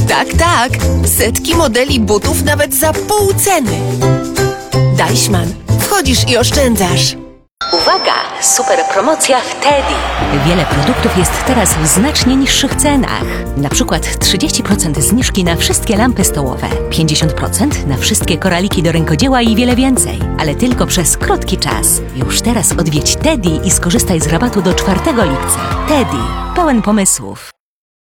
Tak, tak. Setki modeli butów nawet za pół ceny. Deichmann. Wchodzisz i oszczędzasz. Uwaga! Super promocja w Teddy. Wiele produktów jest teraz w znacznie niższych cenach. Na przykład 30% zniżki na wszystkie lampy stołowe, 50% na wszystkie koraliki do rękodzieła i wiele więcej. Ale tylko przez krótki czas. Już teraz odwiedź Teddy i skorzystaj z rabatu do 4 lipca. Teddy. Pełen pomysłów.